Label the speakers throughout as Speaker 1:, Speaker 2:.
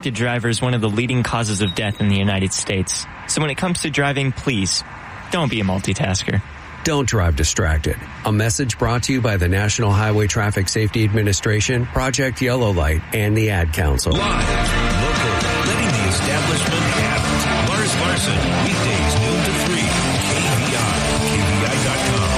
Speaker 1: distracted driver is one of the leading causes of death in the United States. So when it comes to driving, please, don't be a multitasker.
Speaker 2: Don't drive distracted. A message brought to you by the National Highway Traffic Safety Administration, Project Yellow Light, and the Ad Council.
Speaker 3: Live, local, letting the establishment have it. Lars Larson, weekdays noon to 3, KVI, KVI.com.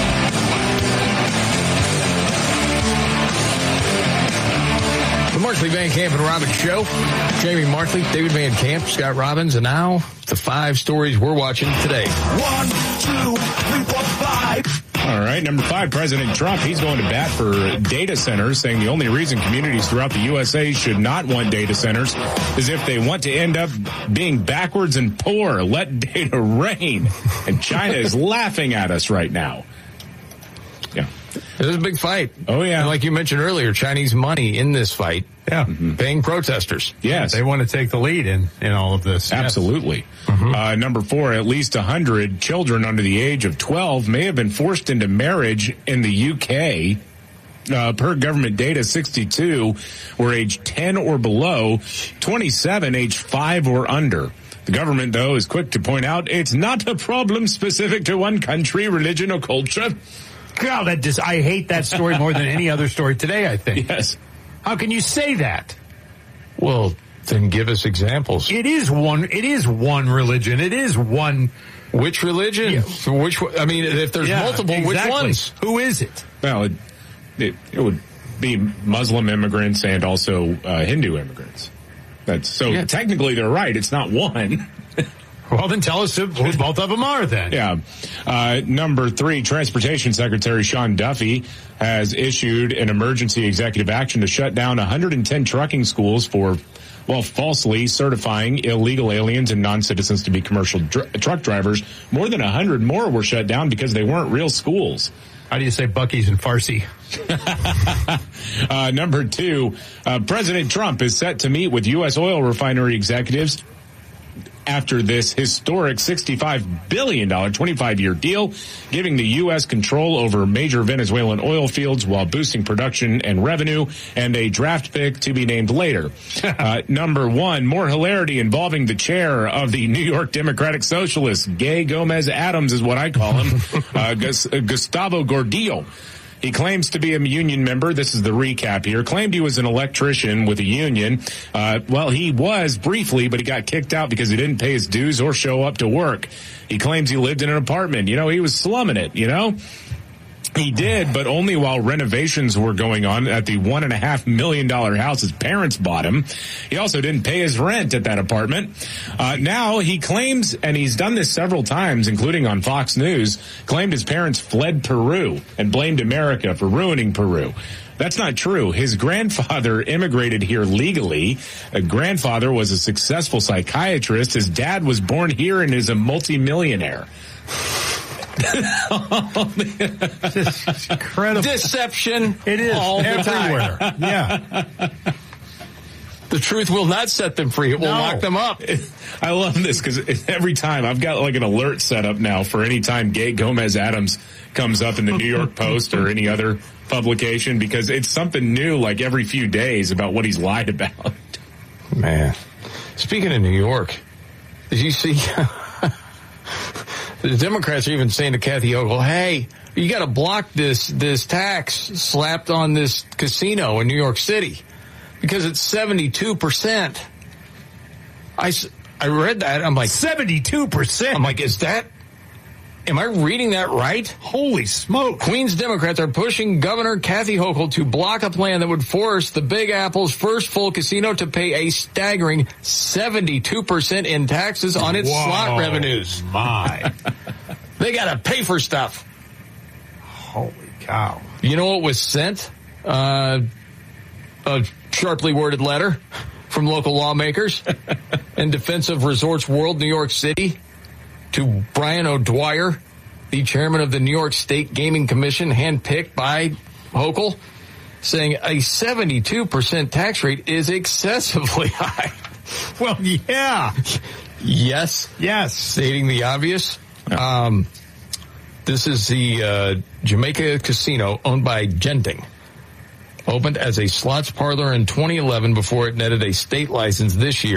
Speaker 4: The Markley Van Camp and Robbins Show. Jamie Markley, David Van Camp, Scott Robbins, and now the 5 stories we're watching today.
Speaker 3: 1, 2, 3, 4, 5.
Speaker 5: All right, number 5, President Trump, he's going to bat for data centers, saying the only reason communities throughout the USA should not want data centers is if they want to end up being backwards and poor. Let data reign. And China is laughing at us right now. Yeah.
Speaker 4: It was a big fight.
Speaker 5: Oh, yeah.
Speaker 4: And like you mentioned earlier, Chinese money in this fight.
Speaker 6: Yeah.
Speaker 4: Paying protesters.
Speaker 5: Yes.
Speaker 6: They want to take the lead in all of this.
Speaker 5: Absolutely. Yes. Number 4, at least 100 children under the age of 12 may have been forced into marriage in the UK. Per government data, 62 were age 10 or below, 27 age 5 or under. The government, though, is quick to point out it's not a problem specific to one country, religion, or culture.
Speaker 6: God, I hate that story more than any other story today, I think.
Speaker 5: Yes.
Speaker 6: How can you say that?
Speaker 4: Well, then give us examples.
Speaker 6: It is one religion. It is one.
Speaker 4: Which religion?
Speaker 6: Yeah.
Speaker 4: If there's multiple,
Speaker 6: exactly.
Speaker 4: Which ones?
Speaker 6: Who is it?
Speaker 5: Well, it would be Muslim immigrants and also Hindu immigrants. Technically they're right. It's not one.
Speaker 6: Well, then tell us who both of them are then.
Speaker 5: Yeah. Number 3, Transportation Secretary Sean Duffy has issued an emergency executive action to shut down 110 trucking schools for, falsely certifying illegal aliens and non-citizens to be commercial truck drivers. More than 100 more were shut down because they weren't real schools.
Speaker 6: How do you say Buc-ee's in Farsi?
Speaker 5: Number 2, President Trump is set to meet with U.S. oil refinery executives after this historic $65 billion 25-year deal, giving the U.S. control over major Venezuelan oil fields while boosting production and revenue, and a draft pick to be named later. Number 1, more hilarity involving the chair of the New York Democratic Socialists. Gay Gomez Adams is what I call him, Gustavo Gordillo. He claims to be a union member. This is the recap here. Claimed he was an electrician with a union. He was briefly, but he got kicked out because he didn't pay his dues or show up to work. He claims he lived in an apartment. He was slumming it, He did, but only while renovations were going on at the $1.5 million house his parents bought him. He also didn't pay his rent at that apartment. Now he claims, and he's done this several times, including on Fox News, claimed his parents fled Peru and blamed America for ruining Peru. That's not true. His grandfather immigrated here legally. A grandfather was a successful psychiatrist. His dad was born here and is a multimillionaire.
Speaker 6: It's incredible.
Speaker 4: Deception.
Speaker 6: It is
Speaker 4: all
Speaker 6: everywhere.
Speaker 4: The time.
Speaker 6: Yeah.
Speaker 4: The truth will not set them free. It will lock them up.
Speaker 5: I love this because every time I've got like an alert set up now for any time Gay Gomez Adams comes up in the New York Post or any other publication, because it's something new like every few days about what he's lied about.
Speaker 4: Man. Speaking of New York, did you see... The Democrats are even saying to Kathy Hochul, hey, you got to block this tax slapped on this casino in New York City because it's 72%. I read that. I'm like,
Speaker 6: 72%?
Speaker 4: I'm like, am I reading that right?
Speaker 6: Holy smoke.
Speaker 4: Queens Democrats are pushing Governor Kathy Hochul to block a plan that would force the Big Apple's first full casino to pay a staggering 72% in taxes on its slot revenues.
Speaker 6: My.
Speaker 4: They got to pay for stuff.
Speaker 6: Holy cow.
Speaker 4: You know what was sent? A sharply worded letter from local lawmakers in defense of Resorts World New York City to Brian O'Dwyer, the chairman of the New York State Gaming Commission, handpicked by Hochul, saying a 72% tax rate is excessively high.
Speaker 6: Well, yeah.
Speaker 4: Yes. Stating the obvious. This is the Jamaica Casino owned by Genting. Opened as a slots parlor in 2011 before it netted a state license this year.